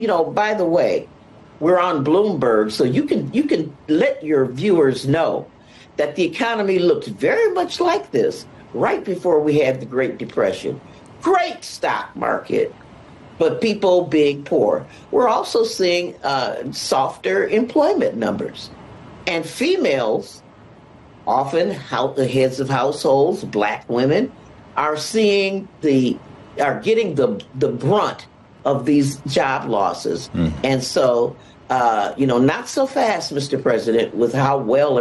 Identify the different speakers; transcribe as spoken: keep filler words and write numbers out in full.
Speaker 1: you know, by the way, we're on Bloomberg, so you can you can let your viewers know that the economy looked very much like this right before we had the Great Depression. Great stock market, but people being poor. We're also seeing uh, softer employment numbers. And females, often how, the heads of households, black women, are seeing the are getting the the brunt of these job losses. Mm. And so, uh, you know, not so fast, Mister President, with how well